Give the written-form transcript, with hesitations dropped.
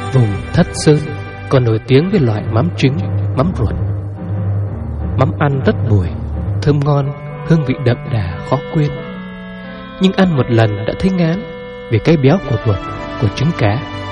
Vùng Thất Sơn còn nổi tiếng với loại mắm trứng, mắm ruột. Mắm ăn rất bùi, thơm ngon, hương vị đậm đà khó quên. Nhưng ăn một lần đã thấy ngán vì cái béo của ruột, của trứng cá.